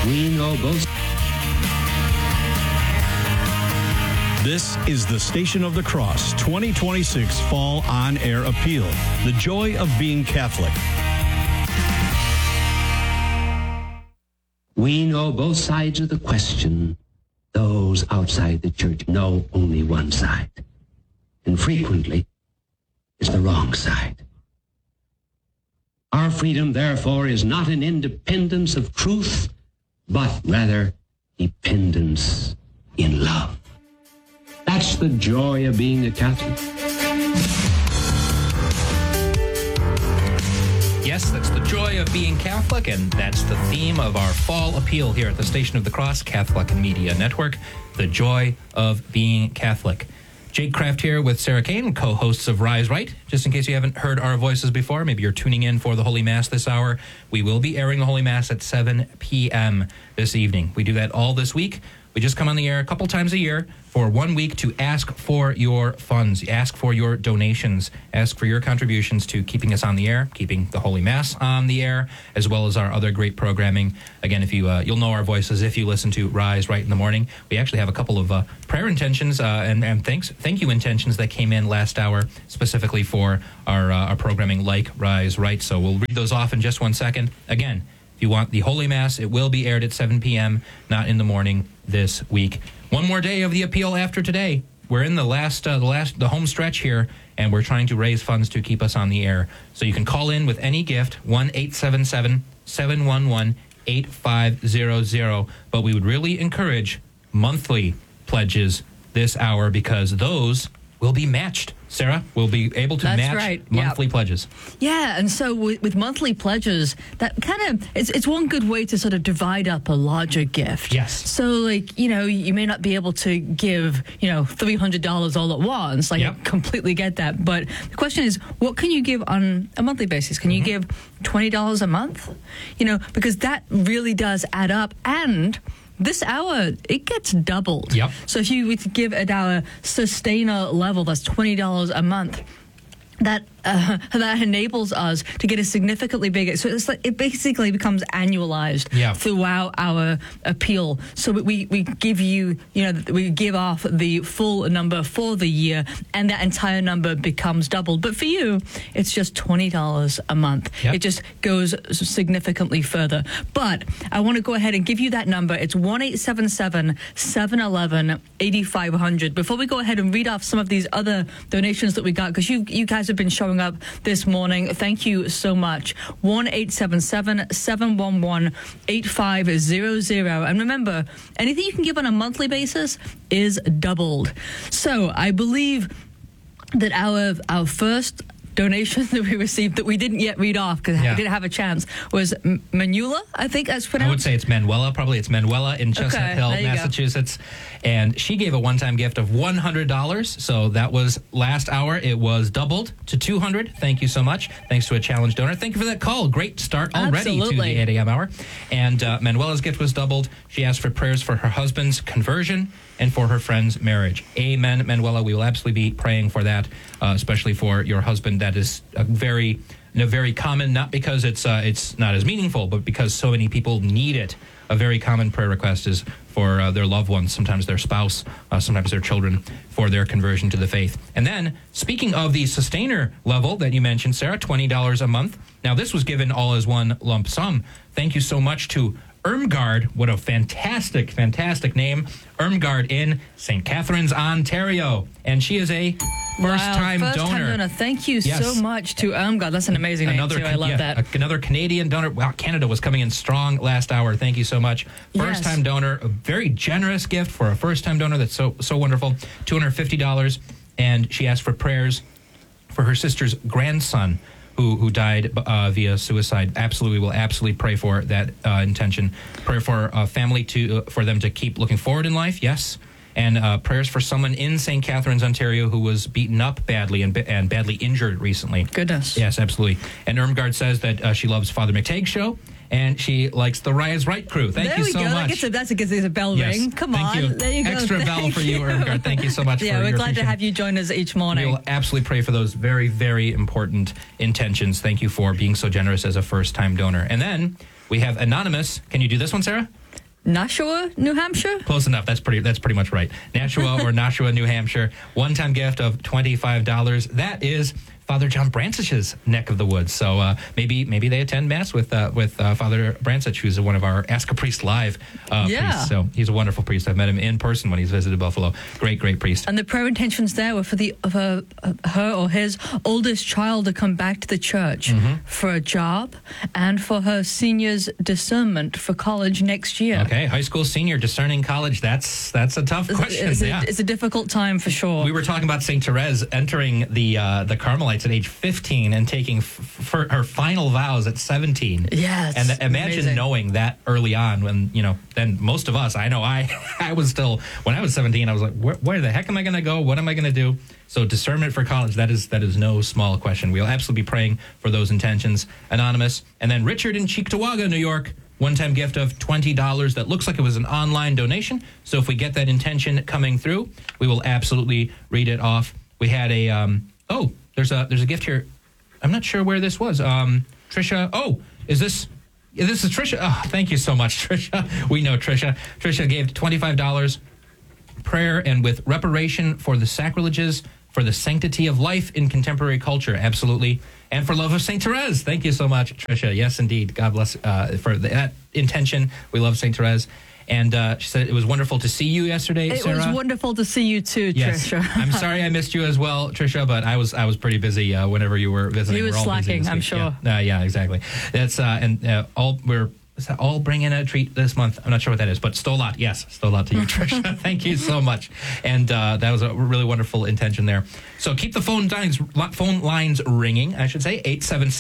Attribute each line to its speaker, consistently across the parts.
Speaker 1: We know both.
Speaker 2: This is the Station of the Cross 2026 Fall On Air Appeal. The joy of being Catholic.
Speaker 1: We know both sides of the question. Those outside the church know only one side. And frequently, it's the wrong side. Our freedom, therefore, is not an independence of truth, but rather dependence in love. That's the joy of being a Catholic.
Speaker 3: Yes, that's the joy of being Catholic, and that's the theme of our fall appeal here at the Station of the Cross Catholic Media Network, the joy of being Catholic. Jake Kraft here with Sarah Kane, co-hosts of Rise Right. Just in case you haven't heard our voices before, maybe you're tuning in for the Holy Mass this hour. We will be airing the Holy Mass at 7 p.m. this evening. We do that all this week. We just come on the air a couple times a year for 1 week to ask for your funds, ask for your donations, ask for your contributions to keeping us on the air, keeping the Holy Mass on the air, as well as our other great programming. Again, if you'll know our voices if you listen to Rise Right in the morning. We actually have a couple of prayer intentions and thank you intentions that came in last hour specifically for our programming like Rise Right. So we'll read those off in just 1 second. Again, if you want the Holy Mass, it will be aired at 7 p.m., not in the morning this week. One more day of the appeal after today. We're in the home stretch here, and we're trying to raise funds to keep us on the air. So you can call in with any gift, 1-877-711-8500. But we would really encourage monthly pledges this hour because those will be matched. Sarah, we'll be able to match monthly pledges.
Speaker 4: Yeah, and so with monthly pledges, that kind of, it's one good way to sort of divide up a larger gift.
Speaker 3: Yes.
Speaker 4: So, like, you may not be able to give, $300 all at once. I completely get that. But the question is, what can you give on a monthly basis? Can you give $20 a month? Because that really does add up. And this hour, it gets doubled.
Speaker 3: Yep.
Speaker 4: So if you were to give at our sustainer level, that's $20 a month, that enables us to get a significantly bigger. So it's like it basically becomes annualized throughout our appeal. So we give you, we give off the full number for the year, and that entire number becomes doubled. But for you, it's just $20 a month.
Speaker 3: Yep.
Speaker 4: It just goes significantly further. But I want to go ahead and give you that number. It's 1-877-711-8500. Before we go ahead and read off some of these other donations that we got, because you guys have been showing up this morning. Thank you so much. 1-877-711-8500. And remember, anything you can give on a monthly basis is doubled. So I believe that our first donation that we received that we didn't yet read off because I didn't have a chance was Manuela, I think that's pronounced.
Speaker 3: I would say it's Manuela. Probably it's Manuela in Chestnut Hill, Massachusetts. And she gave a one-time gift of $100. So that was last hour. It was doubled to $200. Thank you so much. Thanks to a challenge donor. Thank you for that call. Great start already to the 8 a.m. hour. And Manuela's gift was doubled. She asked for prayers for her husband's conversion and for her friend's marriage. Amen, Manuela. We will absolutely be praying for that, especially for your husband. That is very common, not because it's not as meaningful, but because so many people need it. A very common prayer request is for their loved ones, sometimes their spouse, sometimes their children, for their conversion to the faith. And then, speaking of the sustainer level that you mentioned, Sarah, $20 a month. Now, this was given all as one lump sum. Thank you so much to Irmgard. What a fantastic, fantastic name. Irmgard in St. Catharines, Ontario. And she is a first-time donor.
Speaker 4: Thank you so much to Irmgard. That's an amazing name, too. I love that.
Speaker 3: Another Canadian donor. Wow, Canada was coming in strong last hour. Thank you so much. First-time donor. A very generous gift for a first-time donor. That's so wonderful. $250. And she asked for prayers for her sister's grandson, who died via suicide. Absolutely, we'll absolutely pray for that intention. Pray for family for them to keep looking forward in life. Yes. And prayers for someone in St. Catharines, Ontario, who was beaten up badly and badly injured recently.
Speaker 4: Goodness.
Speaker 3: Yes, absolutely. And Irmgard says that she loves Father McTague's show, and she likes the Rise Right crew. Thank you so much.
Speaker 4: That's a bell ring. Come on.
Speaker 3: Thank you.
Speaker 4: There you go.
Speaker 3: Extra bell for you, Irmgard. Thank you so much for your
Speaker 4: we're glad to have you join us each morning.
Speaker 3: We will absolutely pray for those very, very important intentions. Thank you for being so generous as a first-time donor. And then we have Anonymous. Can you do this one, Sarah?
Speaker 4: Nashua, New Hampshire?
Speaker 3: Close enough. That's pretty much right. Nashua or Nashua, New Hampshire. One-time gift of $25. That is Father John Brancich's neck of the woods. So maybe they attend Mass with Father Brancich, who's one of our Ask a Priest Live priests. So he's a wonderful priest. I've met him in person when he's visited Buffalo. Great priest.
Speaker 4: And the prayer intentions there were for her or his oldest child to come back to the church for a job and for her senior's discernment for college next year.
Speaker 3: Okay, high school senior discerning college. That's a tough question.
Speaker 4: It's a difficult time for sure.
Speaker 3: We were talking about St. Therese entering the Carmelites at age 15 and taking for her final vows at 17.
Speaker 4: Yes.
Speaker 3: And imagine
Speaker 4: amazing.
Speaker 3: Knowing that early on when, then most of us, I know I was still, when I was 17, I was like, where the heck am I going to go? What am I going to do? So discernment for college, that is no small question. We'll absolutely be praying for those intentions. Anonymous. And then Richard in Cheektowaga, New York, one-time gift of $20 that looks like it was an online donation. So if we get that intention coming through, we will absolutely read it off. We had there's a gift here. I'm not sure where this was. Trisha. Oh, this is Trisha. Oh, thank you so much, Trisha. We know Trisha. Trisha gave $25 prayer and with reparation for the sacrileges, for the sanctity of life in contemporary culture. Absolutely. And for love of St. Therese. Thank you so much, Trisha. Yes, indeed. God bless for that intention. We love St. Therese. And she said it was wonderful to see you yesterday, Sarah.
Speaker 4: It was wonderful to see you too,
Speaker 3: yes.
Speaker 4: Trisha.
Speaker 3: I'm sorry I missed you as well, Trisha, but I was pretty busy whenever you were visiting.
Speaker 4: He was slacking, I'm sure.
Speaker 3: Yeah, exactly. That's is that all bring in a treat this month? I'm not sure what that is, but Stolat, yes, Stolat to you, Trisha. Thank you so much. And that was a really wonderful intention there. So keep the phone lines ringing, I should say,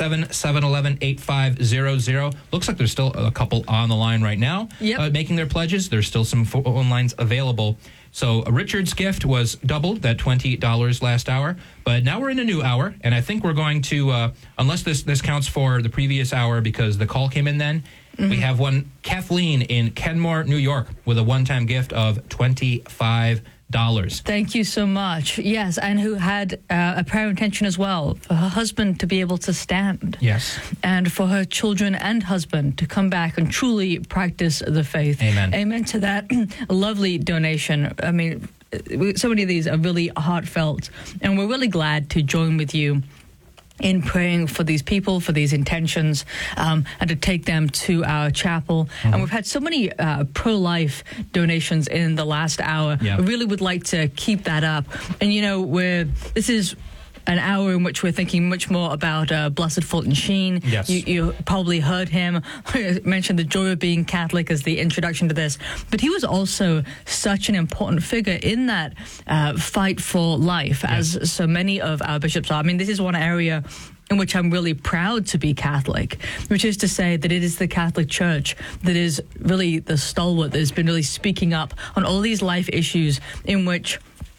Speaker 3: 877-711-8500. Looks like there's still a couple on the line right now making their pledges. There's still some phone lines available. So Richard's gift was doubled, that $20 last hour. But now we're in a new hour, and I think we're going to, unless this counts for the previous hour because the call came in then, we have one, Kathleen in Kenmore, New York, with a one-time gift of $25.
Speaker 4: Thank you so much. Yes, and who had a prayer intention as well for her husband to be able to stand.
Speaker 3: Yes.
Speaker 4: And for her children and husband to come back and truly practice the faith.
Speaker 3: Amen.
Speaker 4: Amen to that lovely donation. I mean, so many of these are really heartfelt, and we're really glad to join with you in praying for these people, for these intentions, and to take them to our chapel. And we've had so many pro-life donations in the last hour.
Speaker 3: Yeah.
Speaker 4: We really would like to keep that up. And, this is an hour in which we're thinking much more about Blessed Fulton Sheen.
Speaker 3: Yes.
Speaker 4: You probably heard him mention the joy of being Catholic as the introduction to this. But he was also such an important figure in that fight for life, as so many of our bishops are. I mean, this is one area in which I'm really proud to be Catholic, which is to say that it is the Catholic Church that is really the stalwart that has been really speaking up on all these life issues in which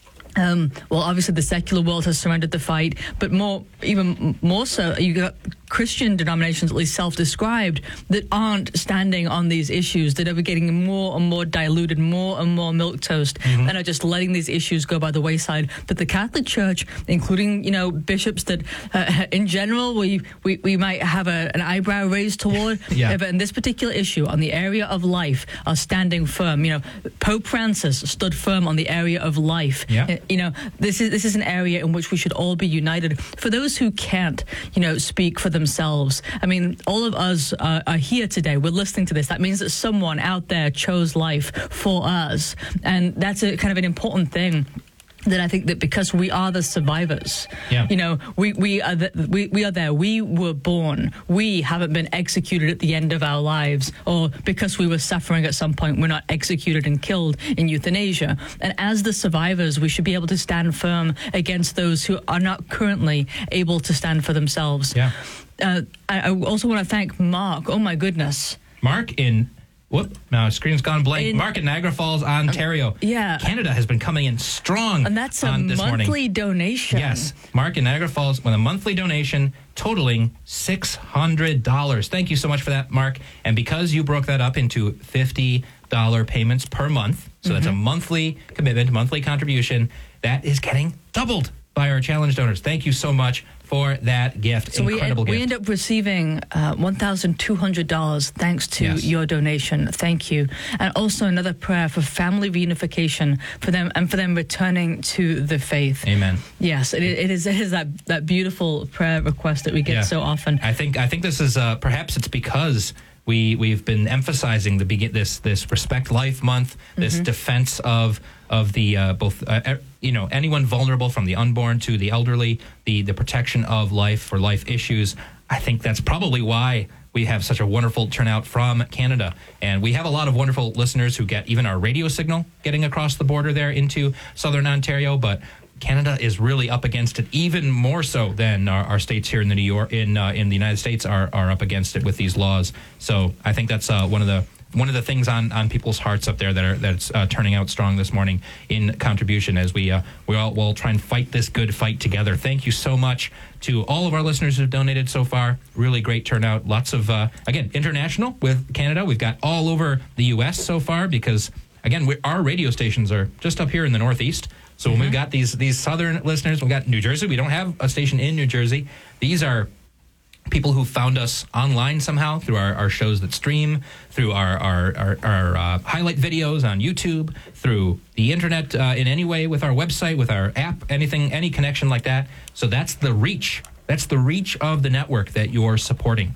Speaker 4: obviously the secular world has surrendered the fight, but even more so, you got Christian denominations, at least self-described, that aren't standing on these issues, that are getting more and more diluted, more and more milquetoast, and are just letting these issues go by the wayside. But the Catholic Church, including bishops that, in general, we might have an eyebrow raised toward, but in this particular issue, on the area of life, are standing firm. Pope Francis stood firm on the area of life.
Speaker 3: Yeah.
Speaker 4: This is an area in which we should all be united. For those who can't, speak for themselves, I mean, all of us are here today. We're listening to this. That means that someone out there chose life for us, and that's a kind of an important thing. That I think that because we are the survivors, we are there. We were born. We haven't been executed at the end of our lives, or because we were suffering at some point, we're not executed and killed in euthanasia. And as the survivors, we should be able to stand firm against those who are not currently able to stand for themselves.
Speaker 3: Yeah.
Speaker 4: I also want to thank Mark. Oh my goodness,
Speaker 3: Mark in. Now screen's gone blank. Mark in Niagara Falls, Ontario. Canada has been coming in strong.
Speaker 4: And that's a
Speaker 3: this
Speaker 4: monthly
Speaker 3: morning.
Speaker 4: donation.
Speaker 3: Yes. Mark in Niagara Falls with a monthly donation totaling $600. Thank you so much for that, Mark. And because you broke that up into $50 payments per month, so that's a monthly commitment, monthly contribution, that is getting doubled. by our challenge donors. Thank you so much for that gift.
Speaker 4: So
Speaker 3: Incredible gift.
Speaker 4: we end up receiving $1,200 thanks to your donation. Thank you. And also another prayer for family reunification for them and for them returning to the faith.
Speaker 3: Amen.
Speaker 4: Yes, it is that beautiful prayer request that we get so often.
Speaker 3: I think this is perhaps it's because we've been emphasizing this Respect Life Month, this defense of the both anyone vulnerable from the unborn to the elderly, the protection of life for life issues. I think that's probably why we have such a wonderful turnout from Canada. And we have a lot of wonderful listeners who get even our radio signal getting across the border there into southern Ontario, but Canada is really up against it, even more so than our states here in the in the United States are up against it with these laws. So I think that's one of the things on people's hearts up there that's turning out strong this morning in contribution as we all try and fight this good fight together. Thank you so much to all of our listeners who've donated so far. Really great turnout. Lots of again, international with Canada. We've got all over the U.S. so far because again, our radio stations are just up here in the Northeast. So when we've got these southern listeners, we've got New Jersey. We don't have a station in New Jersey. These are people who found us online somehow through our shows that stream, through our highlight videos on YouTube, through the internet in any way, with our website, with our app, any connection like that. So that's the reach. That's the reach of the network that you're supporting.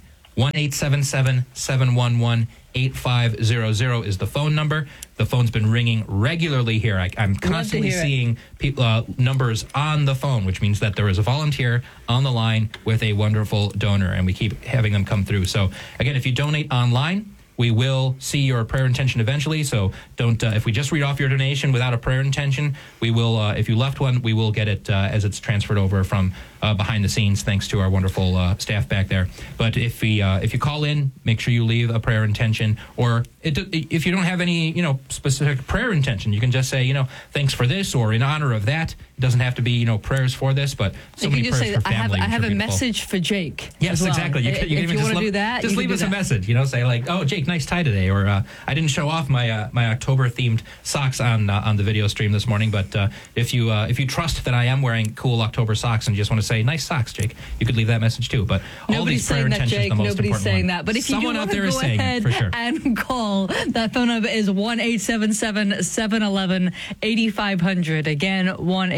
Speaker 3: 1-877-711-8500 is the phone number. The phone's been ringing regularly here. I'm constantly seeing numbers on the phone, which means that there is a volunteer on the line with a wonderful donor, and we keep having them come through. So, again, if you donate online, we will see your prayer intention eventually. So don't, if we just read off your donation without a prayer intention, we will, if you left one, we will get it as it's transferred over from behind the scenes, thanks to our wonderful staff back there. But if you call in, make sure you leave a prayer intention, or if you don't have any, specific prayer intention, you can just say, thanks for this, or in honor of that. It doesn't have to be, prayers for this, but so many prayers for family.
Speaker 4: I have a message for Jake.
Speaker 3: Yes,
Speaker 4: well.
Speaker 3: exactly. You can even just
Speaker 4: do that,
Speaker 3: just leave us a message. Say like, "Oh, Jake, nice tie today," or "I didn't show off my my October themed socks on the video stream this morning." But if you trust that I am wearing cool October socks and you just want to say nice socks, Jake, you could leave that message too. But all these prayer intentions is the most important one.
Speaker 4: Nobody's saying that. But if
Speaker 3: someone
Speaker 4: you
Speaker 3: out there
Speaker 4: go
Speaker 3: is saying
Speaker 4: ahead
Speaker 3: it, for sure.
Speaker 4: and call, that phone number is 1-877-711-8500. Again,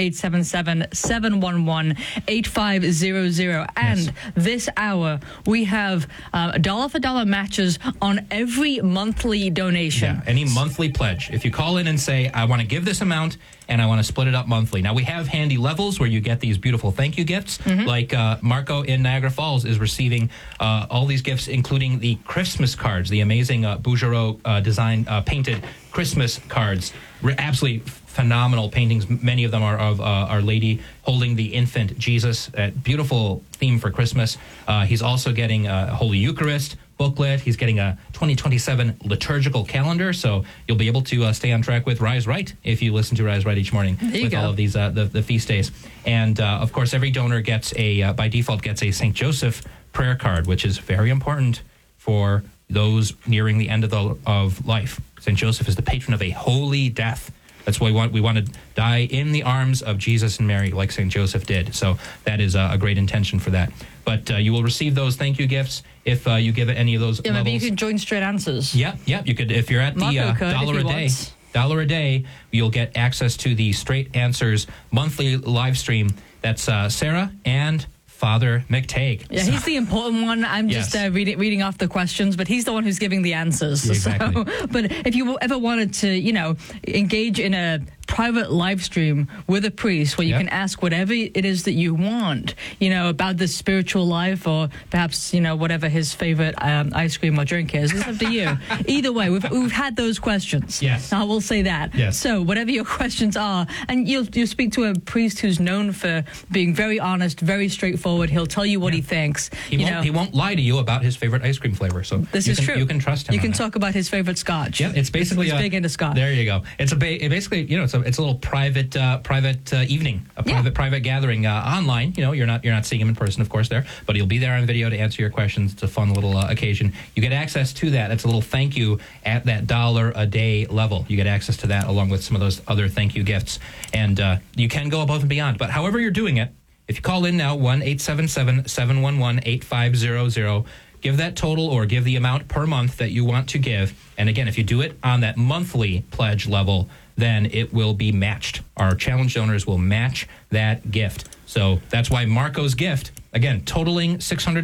Speaker 4: 1-877-711-8500. And this hour, we have dollar for dollar matches on every monthly donation.
Speaker 3: Yeah, any monthly pledge. If you call in and say, I want to give this amount and I want to split it up monthly. Now, we have handy levels where you get these beautiful thank you gifts. Like Marco in Niagara Falls is receiving all these gifts, including the Christmas cards, the amazing Bouguereau design painted Christmas cards. Absolutely phenomenal paintings. Many of them are of Our Lady holding the infant Jesus. Beautiful theme for Christmas. He's also getting a Holy Eucharist booklet. He's getting a 2027 liturgical calendar, so you'll be able to stay on track with Rise Right if you listen to Rise Right each morning with all of these the feast days. And of course, every donor gets by default gets a St. Joseph prayer card, which is very important for those nearing the end of life. St. Joseph is the patron of a holy death. That's why we want to die in the arms of Jesus and Mary like St. Joseph did. So that is a great intention for that. But you will receive those thank you gifts if you give any of those levels.
Speaker 4: Maybe you can join Straight Answers.
Speaker 3: Yep. You could, if you're at the $1 a day, you'll get access to the Straight Answers monthly live stream. That's Sarah and Father McTague.
Speaker 4: Yeah, he's the important one. I'm just reading off the questions, but he's the one who's giving the answers.
Speaker 3: Yeah, exactly.
Speaker 4: So, but if you ever wanted to, engage in a private live stream with a priest where you can ask whatever it is that you want, about the spiritual life, or perhaps, whatever his favorite ice cream or drink is. It's up to you. Either way, we've had those questions.
Speaker 3: Yes.
Speaker 4: I will say that.
Speaker 3: Yes.
Speaker 4: So whatever your questions are, and you'll speak to a priest who's known for being very honest, very straightforward. He'll tell you what he thinks.
Speaker 3: He won't lie to you about his favorite ice cream flavor. So
Speaker 4: this is true.
Speaker 3: You can trust him.
Speaker 4: You can talk about his favorite scotch.
Speaker 3: Yeah, it's basically
Speaker 4: he's big into scotch.
Speaker 3: There you go. It's basically, it's a little private evening, a private gathering online. You know, you're not seeing him in person, of course, there, but he'll be there on video to answer your questions. It's a fun little occasion. You get access to that. It's a little thank you at that $1 a day level. You get access to that along with some of those other thank you gifts, and you can go above and beyond. But however you're doing it, if you call in now, 1-877-711-8500. Give that total or give the amount per month that you want to give. And again, if you do it on that monthly pledge level, then it will be matched. Our challenge donors will match that gift. So that's why Marco's gift, again, totaling $600,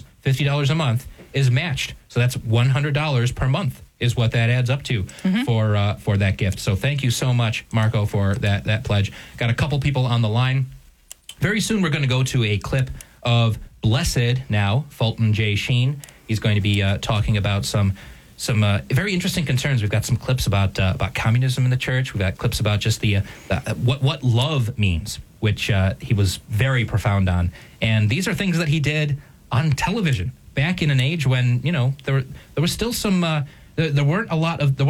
Speaker 3: $50 a month, is matched. So that's $100 per month is what that adds up to for that gift. So thank you so much, Marco, for that pledge. Got a couple people on the line. Very soon we're going to go to a clip of Blessed now, Fulton J. Sheen. He's going to be talking about some very interesting concerns. We've got some clips about communism in the church. We've got clips about just the what love means, which he was very profound on. And these are things that he did on television back in an age when, you know, there was still some there wasn't a lot of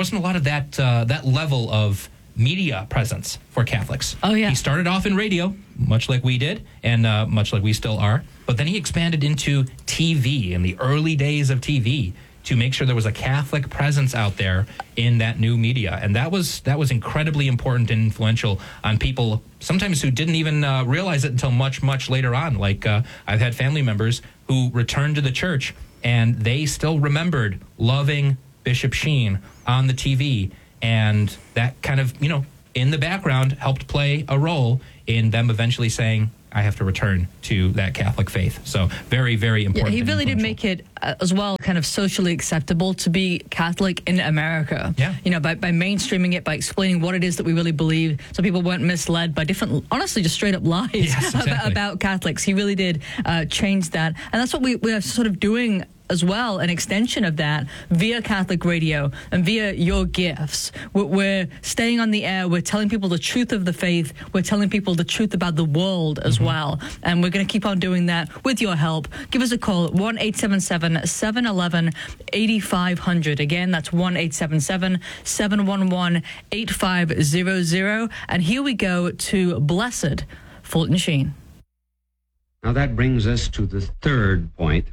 Speaker 3: that level of media presence for Catholics.
Speaker 4: Oh, yeah.
Speaker 3: He started off in radio, much like we did, and much like we still are. But then he expanded into TV in the early days of TV to make sure there was a Catholic presence out there in that new media. And that was incredibly important and influential on people sometimes who didn't even realize it until much, much later on. Like I've had family members who returned to the church and they still remembered loving Bishop Sheen on the TV. And that kind of, you know, in the background helped play a role in them eventually saying, I have to return to that Catholic faith. So very, very important.
Speaker 4: Yeah, he really did make it as well kind of socially acceptable to be Catholic in America.
Speaker 3: Yeah.
Speaker 4: You know, by mainstreaming it, by explaining what it is that we really believe, so people weren't misled by different, honestly, just straight up lies about Catholics. He really did change that. And that's what we are sort of doing as well, an extension of that via Catholic radio and via your gifts. We're staying on the air. We're telling people the truth of the faith. We're telling people the truth about the world as well. And we're going to keep on doing that with your help. Give us a call at 1-877-711-8500. Again, that's 1-877-711-8500. And here we go to Blessed Fulton Sheen.
Speaker 1: Now that brings us to the third point.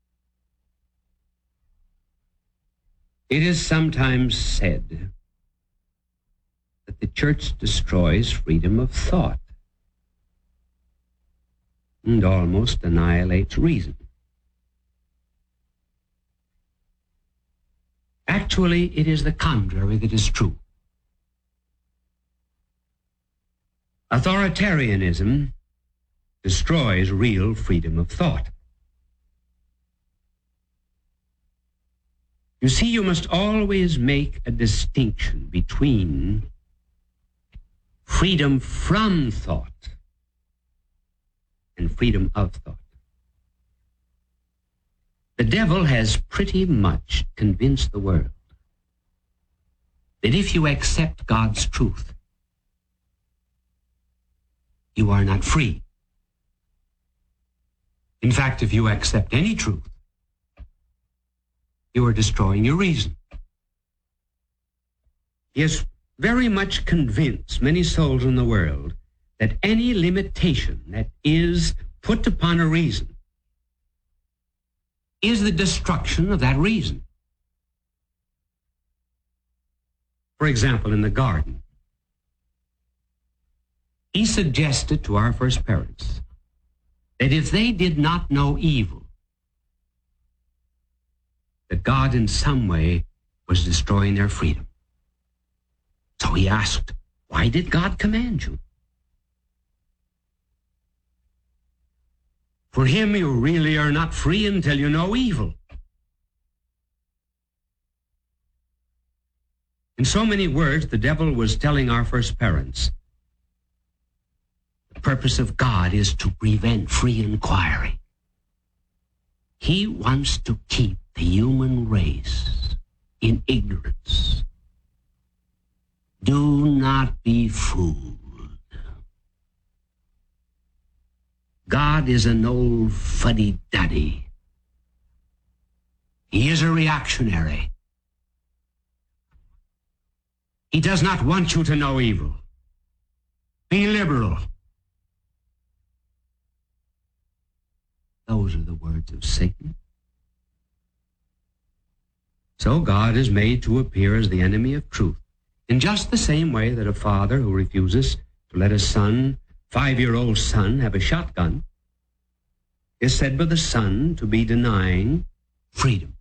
Speaker 1: It is sometimes said that the church destroys freedom of thought and almost annihilates reason. Actually, it is the contrary that is true. Authoritarianism destroys real freedom of thought. You see, you must always make a distinction between freedom from thought and freedom of thought. The devil has pretty much convinced the world that if you accept God's truth, you are not free. In fact, if you accept any truth, you are destroying your reason. He has very much convinced many souls in the world that any limitation that is put upon a reason is the destruction of that reason. For example, in the garden, he suggested to our first parents that if they did not know evil, that God in some way was destroying their freedom. So he asked, why did God command you? For him, you really are not free until you know evil. In so many words, the devil was telling our first parents, the purpose of God is to prevent free inquiry. He wants to keep the human race in ignorance. Do not be fooled. God is an old fuddy-duddy. He is a reactionary. He does not want you to know evil. Be liberal. Those are the words of Satan. So God is made to appear as the enemy of truth, in just the same way that a father who refuses to let his son, 5-year-old son, have a shotgun is said by the son to be denying freedom.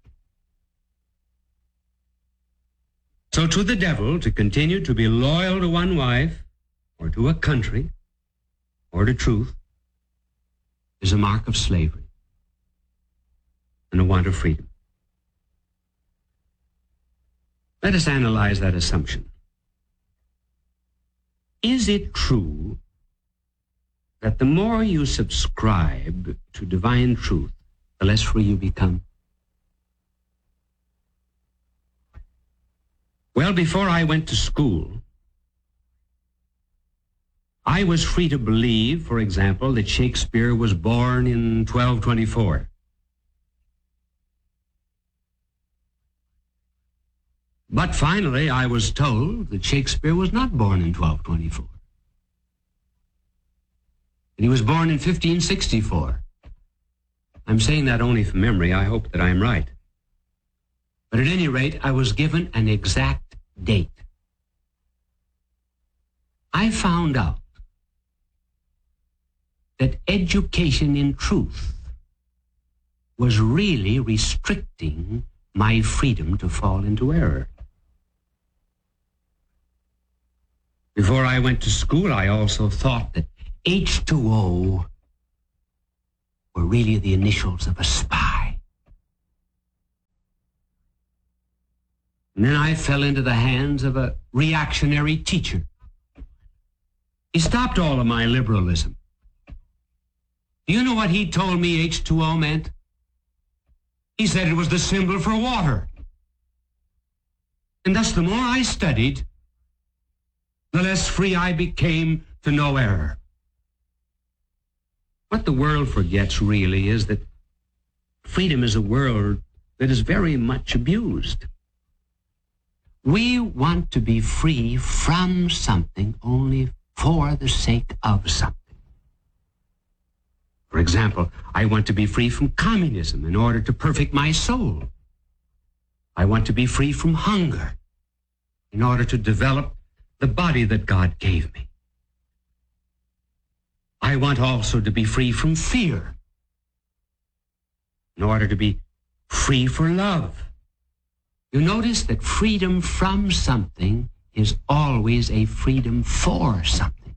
Speaker 1: So to the devil, to continue to be loyal to one wife, or to a country, or to truth, is a mark of slavery and a want of freedom. Let us analyze that assumption. Is it true that the more you subscribe to divine truth, the less free you become? Well, before I went to school, I was free to believe, for example, that Shakespeare was born in 1224. But finally, I was told that Shakespeare was not born in 1224. And he was born in 1564. I'm saying that only from memory. I hope that I'm right. But at any rate, I was given an exact date. I found out that education in truth was really restricting my freedom to fall into error. Before I went to school, I also thought that H2O were really the initials of a spy. And then I fell into the hands of a reactionary teacher. He stopped all of my liberalism. Do you know what he told me H2O meant? He said it was the symbol for water. And thus, the more I studied, the less free I became to know error. What the world forgets really is that freedom is a word that is very much abused. We want to be free from something only for the sake of something. For example, I want to be free from communism in order to perfect my soul. I want to be free from hunger in order to develop the body that God gave me. I want also to be free from fear in order to be free for love. You notice that freedom from something is always a freedom for something.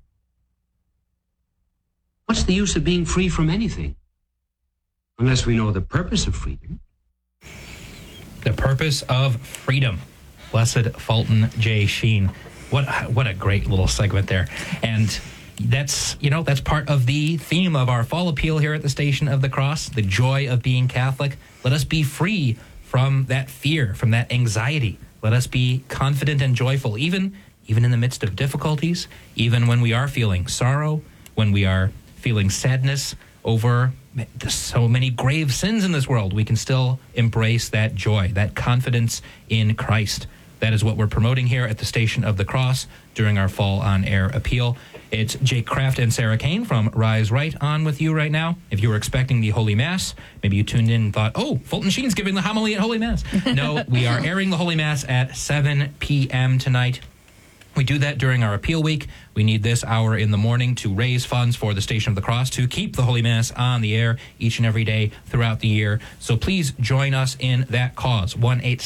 Speaker 1: What's the use of being free from anything unless we know the purpose of freedom?
Speaker 3: The purpose of freedom. Blessed Fulton J. Sheen. What a great little segment there. And that's part of the theme of our fall appeal here at the Station of the Cross, the joy of being Catholic. Let us be free from that fear, from that anxiety. Let us be confident and joyful, even in the midst of difficulties, even when we are feeling sorrow, when we are feeling sadness over so many grave sins in this world. We can still embrace that joy, that confidence in Christ. That is what we're promoting here at the Station of the Cross during our Fall on Air appeal. It's Jake Kraft and Sarah Kane from Rise Right on with you right now. If you were expecting the Holy Mass, maybe you tuned in and thought, oh, Fulton Sheen's giving the homily at Holy Mass. No, we are airing the Holy Mass at 7 p.m. tonight. We do that during our appeal week. We need this hour in the morning to raise funds for the Station of the Cross to keep the Holy Mass on the air each and every day throughout the year. So please join us in that cause.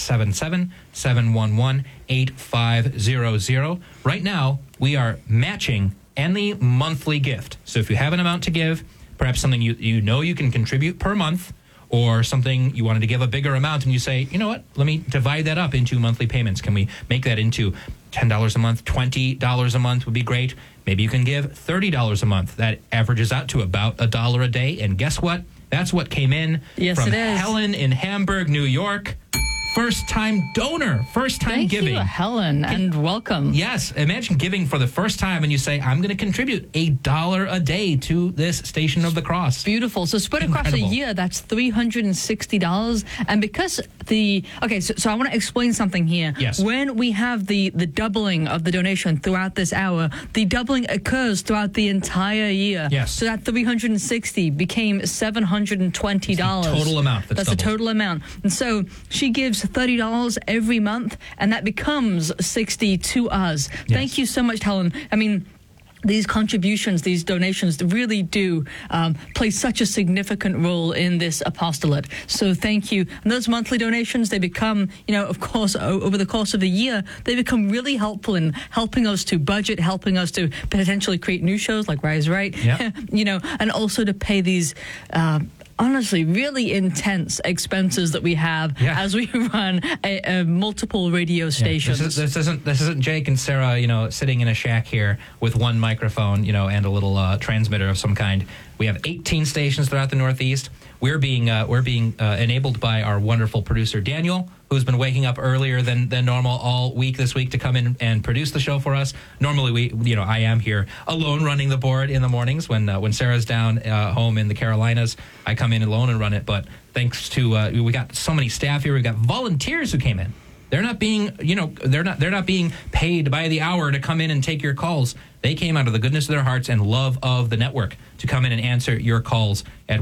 Speaker 3: 1-877-711-8500. Right now, we are matching any monthly gift. So if you have an amount to give, perhaps something you know you can contribute per month, or something you wanted to give a bigger amount and you say, you know what, let me divide that up into monthly payments. Can we make that into $10 a month, $20 a month would be great. Maybe you can give $30 a month. That averages out to about $1 a day. And guess what? That's what came in from Helen in Hamburg, New York. first-time donor, first-time giving.
Speaker 4: Thank you, Helen, and welcome.
Speaker 3: Yes, imagine giving for the first time and you say, I'm going to contribute $1 a day to this Station of the Cross.
Speaker 4: Beautiful. So spread across a year, that's $360. And because so I want to explain something here.
Speaker 3: Yes.
Speaker 4: When we have the doubling of the donation throughout this hour, the doubling occurs throughout the entire year.
Speaker 3: Yes.
Speaker 4: So that 360 became $720.
Speaker 3: Total amount.
Speaker 4: That's the total amount. And so she gives $30 every month, and that becomes $60 to us.
Speaker 3: Yes.
Speaker 4: Thank you so much, Helen. I mean, these contributions, these donations really do play such a significant role in this apostolate. So thank you. And those monthly donations, they become, of course, over the course of the year, they become really helpful in helping us to budget, helping us to potentially create new shows like Rise Right,
Speaker 3: yep.
Speaker 4: And also to pay these honestly, really intense expenses that we have as we run multiple radio stations.
Speaker 3: This isn't Jake and Sarah, sitting in a shack here with one microphone, and a little transmitter of some kind. We have 18 stations throughout the Northeast. We're being enabled by our wonderful producer Daniel, who's been waking up earlier than normal all week this week to come in and produce the show for us. Normally, I am here alone running the board in the mornings when Sarah's down home in the Carolinas. I come in alone and run it. But thanks to we got so many staff here. We got volunteers who came in. They're not being they're not being paid by the hour to come in and take your calls. They came out of the goodness of their hearts and love of the network to come in and answer your calls at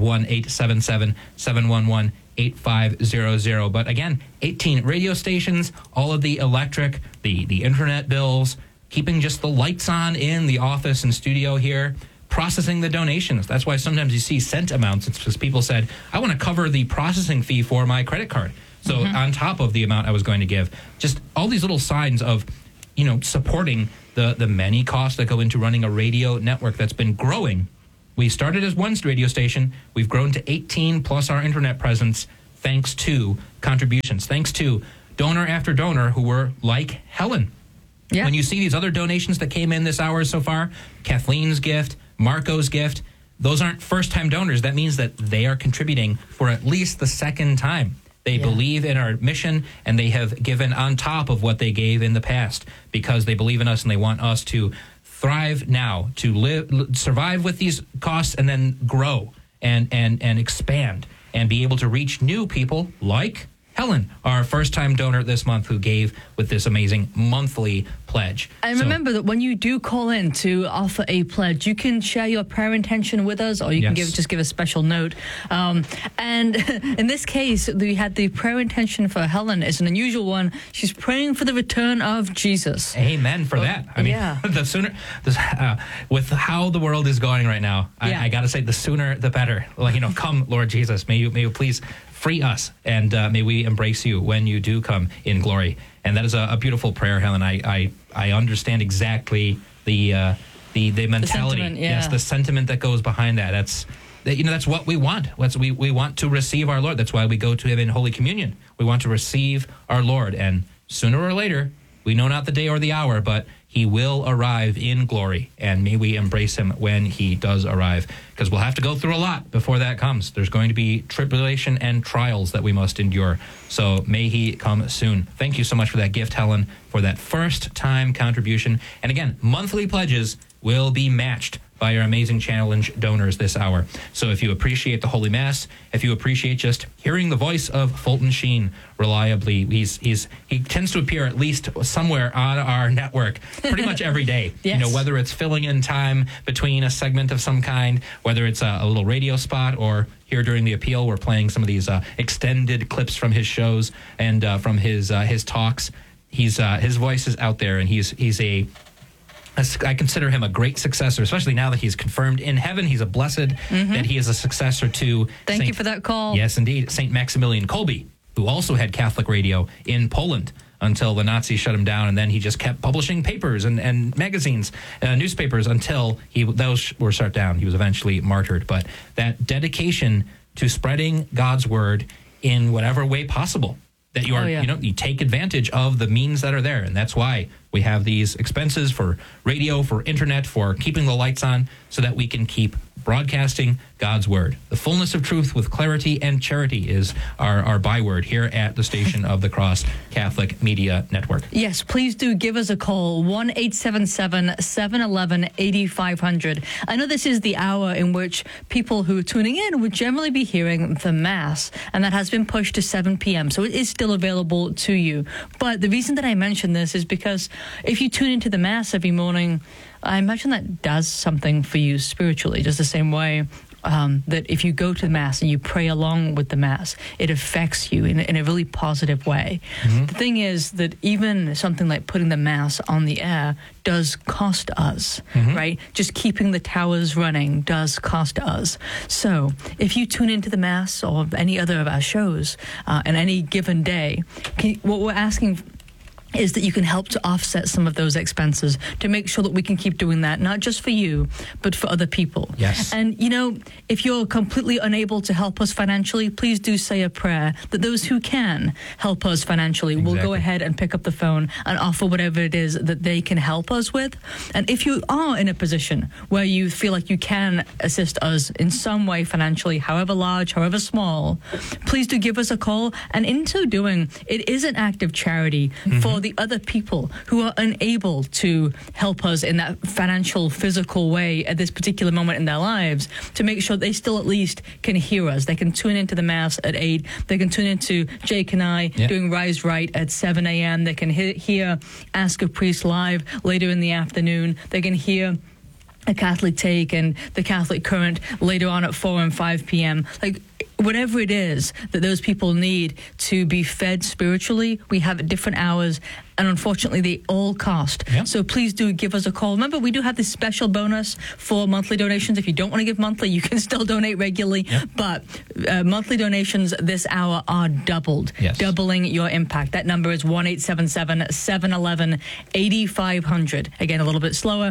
Speaker 3: 1-877-711-8500. But again, 18 radio stations, all of the electric, the internet bills, keeping just the lights on in the office and studio here, processing the donations. That's why sometimes you see cent amounts. It's because people said, I want to cover the processing fee for my credit card. So on top of the amount I was going to give, just all these little signs of, supporting the many costs that go into running a radio network that's been growing. We started as one radio station. We've grown to 18 plus our internet presence thanks to contributions, thanks to donor after donor who were like Helen. Yeah. When you see these other donations that came in this hour so far, Kathleen's gift, Marco's gift, those aren't first-time donors. That means that they are contributing for at least the second time. They believe in our mission, and they have given on top of what they gave in the past because they believe in us and they want us to thrive now, to survive with these costs and then grow and expand and be able to reach new people like Helen, our first-time donor this month, who gave with this amazing monthly pledge.
Speaker 4: And remember that when you do call in to offer a pledge, you can share your prayer intention with us, or you can give a special note. And in this case, we had the prayer intention for Helen. It's an unusual one. She's praying for the return of Jesus.
Speaker 3: Amen for that. I mean, the sooner, with how the world is going right now, I got to say, the sooner the better. Come, Lord Jesus. May you please free us, and may we embrace you when you do come in glory. And that is a beautiful prayer, Helen. I understand exactly the mentality. The sentiment that goes behind that. That's what we want. We want to receive our Lord. That's why we go to him in Holy Communion. We want to receive our Lord, and sooner or later, we know not the day or the hour, but he will arrive in glory, and may we embrace him when he does arrive, because we'll have to go through a lot before that comes. There's going to be tribulation and trials that we must endure, so may he come soon. Thank you so much for that gift, Helen, for that first-time contribution. And again, monthly pledges will be matched by our amazing challenge donors this hour. So if you appreciate the Holy Mass, if you appreciate just hearing the voice of Fulton Sheen reliably, he tends to appear at least somewhere on our network pretty much every day. Yes. Whether it's filling in time between a segment of some kind, whether it's a little radio spot, or here during the appeal, we're playing some of these extended clips from his shows and from his talks. His voice is out there, and I consider him a great successor, especially now that he's confirmed in heaven. He's a blessed, that he is a successor to...
Speaker 4: Thank you for that call.
Speaker 3: Yes, indeed. St. Maximilian Kolbe, who also had Catholic radio in Poland until the Nazis shut him down, and then he just kept publishing papers and magazines, newspapers, until those were shut down. He was eventually martyred. But that dedication to spreading God's word in whatever way possible, that you are, you take advantage of the means that are there. And that's why We have these expenses for radio, for internet, for keeping the lights on, so that we can keep broadcasting God's word. The fullness of truth with clarity and charity is our byword here at the Station of the Cross Catholic Media Network.
Speaker 4: Yes, please do give us a call, 1-877-711-8500. I know this is the hour in which people who are tuning in would generally be hearing the Mass, and that has been pushed to 7 p.m., so it is still available to you. But the reason that I mention this is because if you tune into the Mass every morning, I imagine that does something for you spiritually, just the same way that if you go to the Mass and you pray along with the Mass, it affects you in a really positive way. Mm-hmm. The thing is that even something like putting the Mass on the air does cost us, right? Just keeping the towers running does cost us. So if you tune into the Mass or any other of our shows on any given day, what we're asking is that you can help to offset some of those expenses to make sure that we can keep doing that, not just for you, but for other people.
Speaker 3: Yes.
Speaker 4: And, if you're completely unable to help us financially, please do say a prayer that those who can help us financially will go ahead and pick up the phone and offer whatever it is that they can help us with. And if you are in a position where you feel like you can assist us in some way financially, however large, however small, please do give us a call. And in so doing, it is an act of charity for the other people who are unable to help us in that financial, physical way at this particular moment in their lives, to make sure they still at least can hear us. They can tune into the Mass at 8. They can tune into Jake and I doing Rise Right at 7 a.m. They can hear Ask a Priest live later in the afternoon. They can hear A Catholic Take and The Catholic Current later on at 4 and 5 p.m. Like, whatever it is that those people need to be fed spiritually, we have at different hours, and unfortunately they all cost. So please do give us a call. Remember, we do have this special bonus for monthly donations. If you don't want to give monthly, you can still donate regularly, but monthly donations this hour are doubled, doubling your impact. That number is 1-877-711-8500. Again, a little bit slower,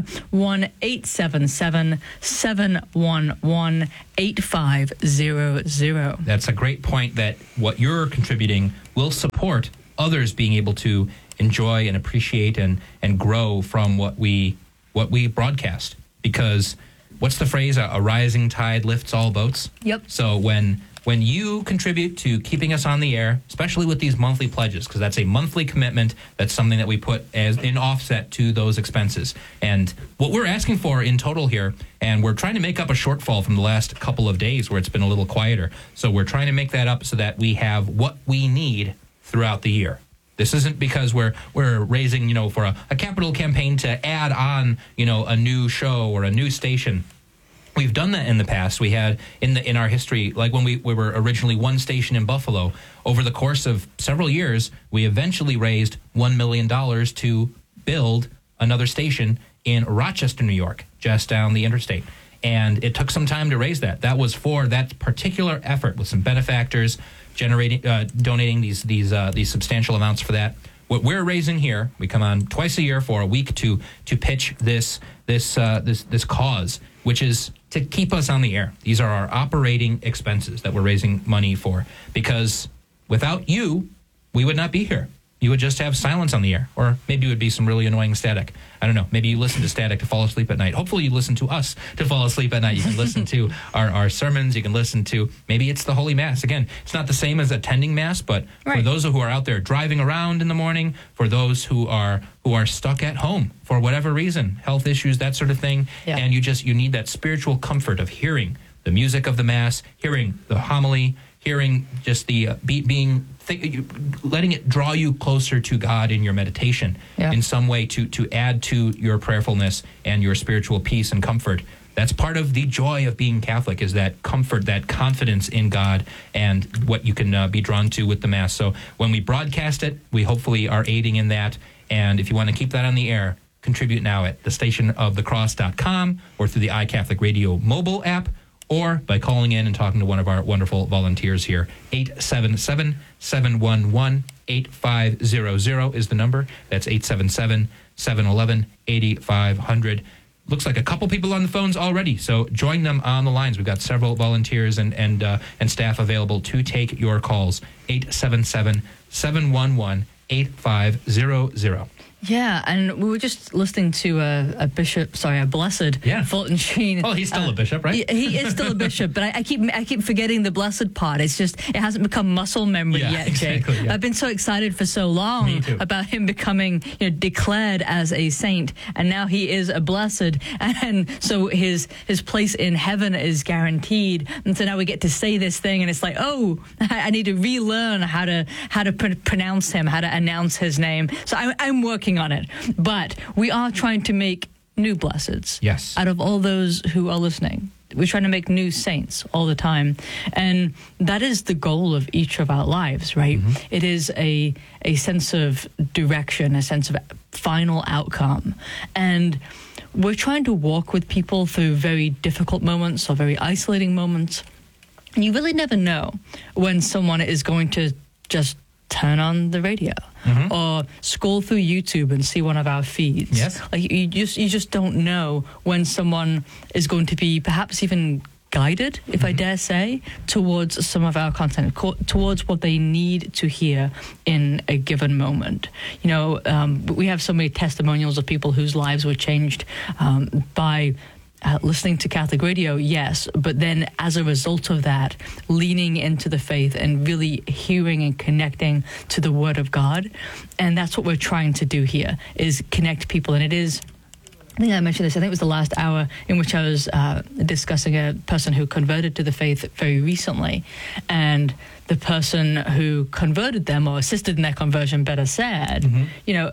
Speaker 4: 1-877-711-8500.
Speaker 3: That's a great point, that what you're contributing will support others being able to enjoy and appreciate and grow from what we broadcast. Because what's the phrase? A rising tide lifts all boats.
Speaker 4: Yep.
Speaker 3: So when you contribute to keeping us on the air, especially with these monthly pledges, because that's a monthly commitment, that's something that we put as in offset to those expenses. And what we're asking for in total here, and we're trying to make up a shortfall from the last couple of days where it's been a little quieter. So we're trying to make that up so that we have what we need throughout the year. This isn't because we're raising, for a capital campaign to add on, a new show or a new station. We've done that in the past. We had in our history, like when we were originally one station in Buffalo. Over the course of several years, we eventually raised $1 million to build another station in Rochester, New York, just down the interstate. And it took some time to raise that. That was for that particular effort, with some benefactors donating these substantial amounts for that. What we're raising here, we come on twice a year for a week to pitch this cause, which is to keep us on the air. These are our operating expenses that we're raising money for, because without you, we would not be here. You would just have silence on the air, or maybe it would be some really annoying static. I don't know. Maybe you listen to static to fall asleep at night. Hopefully you listen to us to fall asleep at night. You can listen to our sermons. You can listen to, maybe it's the Holy Mass. Again, it's not the same as attending Mass, but for those who are out there driving around in the morning, for those who are stuck at home for whatever reason, health issues, that sort of thing, and you need that spiritual comfort of hearing the music of the Mass, hearing the homily, hearing just the letting it draw you closer to God in your meditation in some way to add to your prayerfulness and your spiritual peace and comfort. That's part of the joy of being Catholic, is that comfort, that confidence in God, and what you can be drawn to with the Mass. So when we broadcast it, we hopefully are aiding in that. And if you want to keep that on the air, contribute now at thestationofthecross.com or through the iCatholic Radio mobile app, or by calling in and talking to one of our wonderful volunteers here. 877-711-8500 is the number. That's 877-711-8500. Looks like a couple people on the phones already, so join them on the lines. We've got several volunteers and staff available to take your calls. 877-711-8500.
Speaker 4: Yeah, and we were just listening to a blessed Fulton Sheen.
Speaker 3: Well, he's still a bishop, right?
Speaker 4: He is still a bishop, but I keep forgetting the blessed part. It's just, it hasn't become muscle memory yet,
Speaker 3: exactly,
Speaker 4: Jake. I've been so excited for so long about him becoming declared as a saint, and now he is a blessed, and so his place in heaven is guaranteed. And so now we get to say this thing, and it's like, oh, I need to relearn how to pronounce him, how to announce his name. So I'm working on it, but we are trying to make new blesseds.
Speaker 3: Yes.
Speaker 4: Out of all those who are listening, we're trying to make new saints all the time, and that is the goal of each of our lives, right? Mm-hmm. It is a sense of direction, a sense of final outcome, and we're trying to walk with people through very difficult moments or very isolating moments. And you really never know when someone is going to just turn on the radio or scroll through YouTube and see one of our feeds.
Speaker 3: Yes.
Speaker 4: Like you just don't know when someone is going to be perhaps even guided, if I dare say, towards some of our content, towards what they need to hear in a given moment. You know, we have so many testimonials of people whose lives were changed by listening to Catholic radio, yes, but then as a result of that, leaning into the faith and really hearing and connecting to the Word of God. And that's what we're trying to do here, is connect people. And it is, I think I mentioned this, I think it was the last hour in which I was discussing a person who converted to the faith very recently. And the person who converted them, or assisted in their conversion, better said, you know,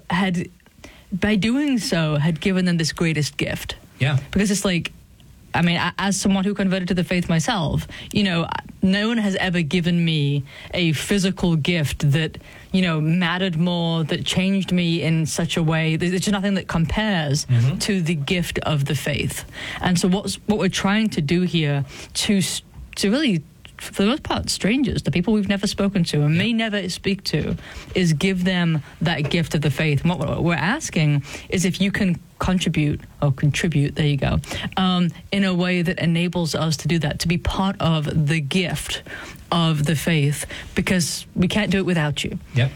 Speaker 4: by doing so, had given them this greatest gift.
Speaker 3: Yeah.
Speaker 4: Because it's like, I mean, as someone who converted to the faith myself, you know, no one has ever given me a physical gift that, you know, mattered more, that changed me in such a way. There's just nothing that compares to the gift of the faith. And so what we're trying to do here to really, for the most part, strangers, the people we've never spoken to and may never speak to, is give them that gift of the faith. And what we're asking is if you can contribute, there you go, in a way that enables us to do that, to be part of the gift of the faith, because we can't do it without you.
Speaker 3: Yep.